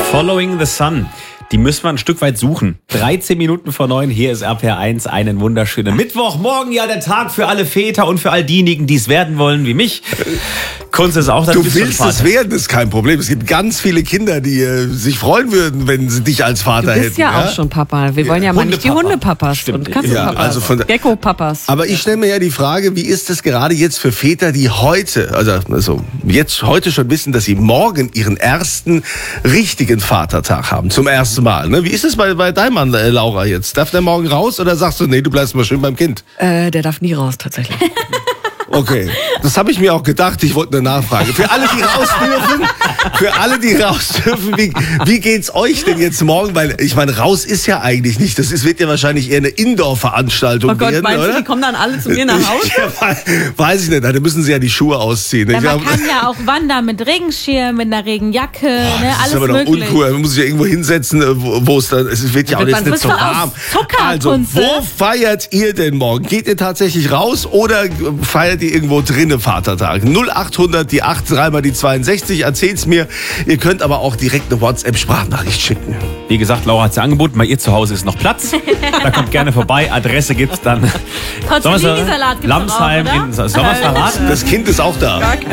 Following the Sun. Die müssen wir ein Stück weit suchen. 13 Minuten vor 9, hier ist RPR1. Einen wunderschönen Mittwochmorgen. Ja, der Tag für alle Väter und für all diejenigen, die es werden wollen, wie mich. Kunst ist auch, du willst es werden, ist kein Problem. Es gibt ganz viele Kinder, die sich freuen würden, wenn sie dich als Vater hätten. Du bist ja auch schon Papa. Wir wollen ja mal nicht die Hundepapas Stimmt. und Katzenpapas, also Gecko-Papas. Aber ich stelle mir ja die Frage, wie ist es gerade jetzt für Väter, die heute schon wissen, dass sie morgen ihren ersten richtigen Vatertag haben, zum ersten Mal. Ne? Wie ist es bei deinem Mann, Laura, jetzt? Darf der morgen raus oder sagst du, nee, du bleibst mal schön beim Kind? Der darf nie raus, tatsächlich. Okay, das habe ich mir auch gedacht. Ich wollte eine Nachfrage. Für alle, die raus dürfen, wie geht's euch denn jetzt morgen? Weil ich meine, raus ist ja eigentlich nicht. Wird ja wahrscheinlich eher eine Indoor-Veranstaltung werden, meinst oder? du, die kommen dann alle zu mir nach Hause? Ja, weiß ich nicht. Da müssen sie ja die Schuhe ausziehen. Ja, man kann ja auch wandern mit Regenschirm, mit einer Regenjacke, ne, das alles ist aber doch möglich. uncool. Man muss sich ja irgendwo hinsetzen, wo es dann. Es wird ja auch jetzt nicht so warm. Also, wo feiert ihr denn morgen? Geht ihr tatsächlich raus oder feiert ihr irgendwo drinnen Vatertag? 0800 die 8 3 mal die 62. Erzählt's mir. Ihr könnt aber auch direkt eine WhatsApp-Sprachnachricht schicken. Wie gesagt, Laura hat es ja angeboten. Bei ihr zu Hause ist noch Platz. Da kommt gerne vorbei. Adresse gibt's dann. Tortellini-Salat gibt's Lamsheim auch, oder? in Sommersalat. Das Kind ist auch da.